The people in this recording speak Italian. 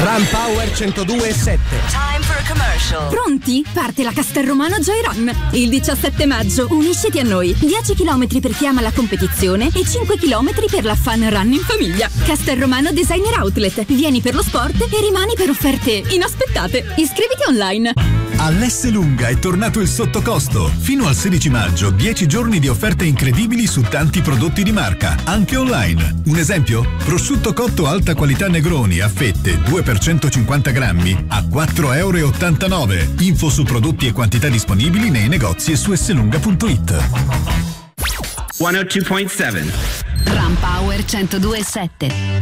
Ram Power 102.7. Time for a commercial. Pronti? Parte la Castelromano Joy Run. Il 17 maggio unisciti a noi. 10 km per chi ama la competizione e 5 km per la fun run in famiglia. Castelromano Designer Outlet. Vieni per lo sport e rimani per offerte inaspettate. Iscriviti online. All'Esselunga è tornato il sottocosto. Fino al 16 maggio, 10 giorni di offerte incredibili su tanti prodotti di marca, anche online. Un esempio? Prosciutto cotto alta qualità Negroni a fette 2 per 150 grammi a €4,89. Info su prodotti e quantità disponibili nei negozi e su esselunga.it. 102.7 Ram Power 102.7.